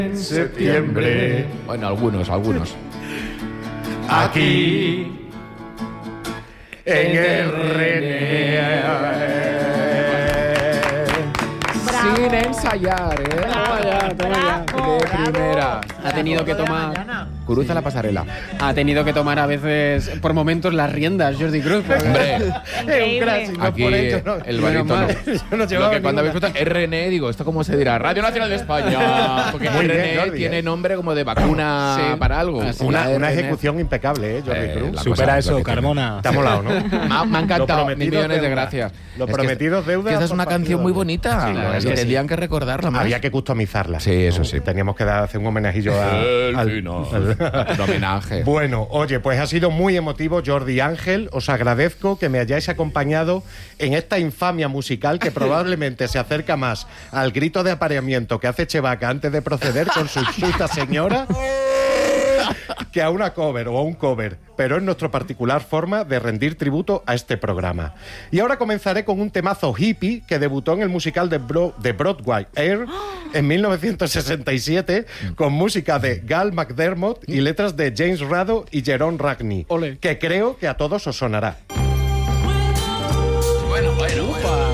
En septiembre. Bueno, algunos. Aquí. En el René. Sin ensayar, ¿eh? Toma ya. De primera. Ha tenido que tomar... Cruza la pasarela. Ha tenido que tomar a veces, por momentos, las riendas, Jordi Cruz. Hombre, Es un crack, no aquí por ello, no. el barítono. Yo no Lo llevaba que cuando habéis ninguna. escuchado RN, digo, ¿esto cómo se dirá? Radio Nacional de España. Porque Muy bien, RN Jordi, tiene ¿eh? nombre como de vacuna Sí. para algo. Así. Una RN. ejecución impecable, Jordi Cruz. la Supera cosa, eso, lo que tiene. Carmona. Te ha molado, ¿no? Me ha encantado. Lo Mil prometido millones de deuda. gracias. Lo Es que prometido es deuda que esta es por una partido canción muy doble. bonita. Sí, la y es que tendrían que recordarla más. Había que customizarla. Sí, eso sí. Teníamos que hacer un homenajillo Un homenaje. Bueno, oye, pues ha sido muy emotivo, Jordi Ángel. Os agradezco que me hayáis acompañado en esta infamia musical que probablemente se acerca más al grito de apareamiento que hace Chewbacca antes de proceder con su puta señora que a una cover o a un cover, pero es nuestra particular forma de rendir tributo a este programa. Y ahora comenzaré con un temazo hippie que debutó en el musical de Broadway Air en 1967 con música de Gal McDermott y letras de James Rado y Jerome Ragney, Ole. que creo que a todos os sonará.